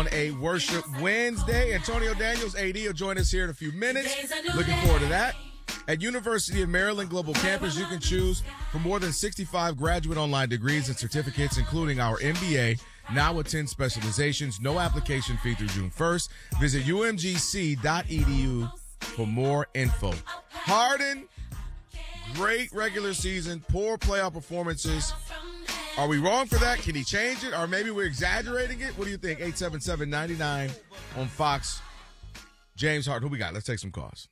a Worship Wednesday. Antonio Daniels, AD, will join us here in a few minutes. Looking forward to that. At University of Maryland Global Campus, you can choose from more than 65 graduate online degrees and certificates, including our MBA, now with 10 specializations. No application fee through June 1st. Visit umgc.edu for more info. Harden, great regular season, poor playoff performances. Are we wrong for that? Can he change it? Or maybe we're exaggerating it? What do you think? 877-99 on Fox. James Harden, who we got? Let's take some calls.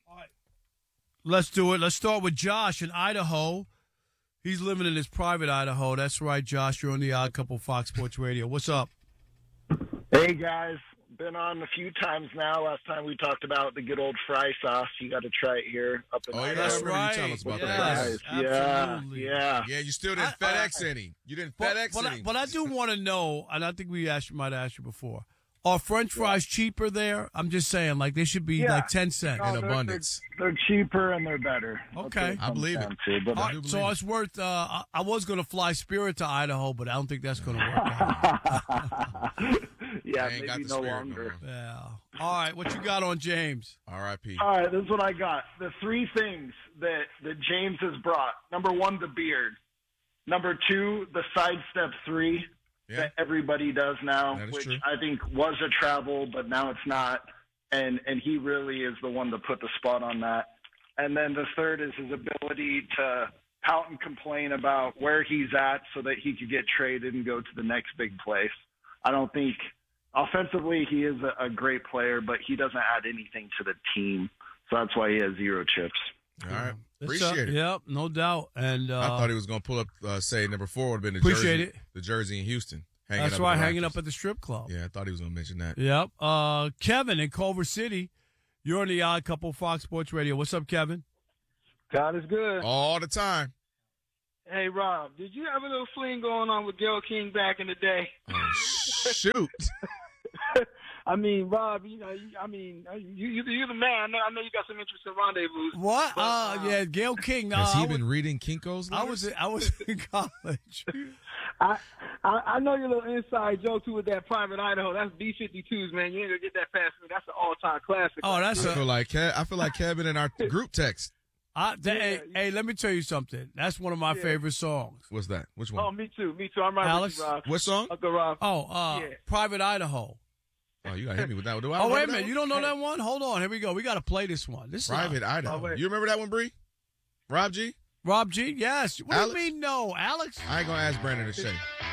Let's do it. Let's start with Josh in Idaho. He's living in his private Idaho. That's right, Josh. You're on the Odd Couple Fox Sports Radio. What's up? Hey, guys. Been on a few times now. Last time we talked about the good old fry sauce. You got to try it here up in Idaho. That's right. You tell us about Yes, that. absolutely. Yeah. Yeah, you still didn't FedEx any. You didn't FedEx any. But I do want to know, and I think might have asked you before, are French fries cheaper there? I'm just saying, like, they should be like 10 cents. In abundance. They're cheaper and they're better. Okay. I believe it. So it's worth, I was going to fly Spirit to Idaho, but I don't think that's going to work out. Yeah, maybe no longer. Yeah. All right, what you got on James? R.I.P. All right, this is what I got. The three things that James has brought. Number one, the beard. Number two, the sidestep three. Yeah. That everybody does now, which true. I think was a travel, but now it's not. And he really is the one to put the spot on that. And then the third is his ability to pout and complain about where he's at so that he could get traded and go to the next big place. I don't think offensively he is a great player, but he doesn't add anything to the team. So that's why he has 0 chips. All right. Appreciate it. Yep, no doubt. And I thought he was going to pull up, say, number 4 would have been the jersey in Houston. That's right, hanging up at the strip club. Yeah, I thought he was going to mention that. Yep. Kevin in Culver City, you're on the Odd Couple Fox Sports Radio. What's up, Kevin? God is good. All the time. Hey, Rob, did you have a little fling going on with Gayle King back in the day? Oh, shoot. I mean, Rob, you're the man. I know you got some interest in rendezvous. What? Yeah, Gayle King. Has he been reading Kinko's letters? I was in college. I know your little inside joke too with that private Idaho. That's B-52s, man. You ain't gonna get that past me. That's an all-time classic. Oh, I feel like Kevin in our group text. Hey, let me tell you something. That's one of my favorite songs. What's that? Which one? Oh, me too. I'm right Alex? with you, Rob. What song? Uncle Rob. Private Idaho. Oh, you got to hit me with that one. Oh, wait a minute. You don't know that one? Hold on. Here we go. We got to play this one. This Private Idaho. You remember that one, Bree? Rob G? Rob G? Yes. What do you mean no, Alex? I ain't going to ask Brandon to say.